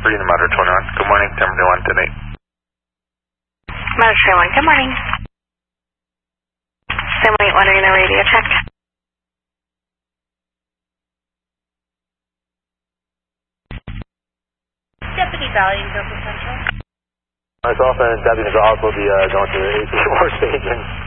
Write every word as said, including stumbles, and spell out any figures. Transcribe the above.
Freedom Matter twenty-one. Good morning, seventy-one today. Matter twenty-one, good morning. seven eight one Reno radio check. Deputy Valley and Gilbert Central. Myself and Deputy will also be uh, going to the A C four station.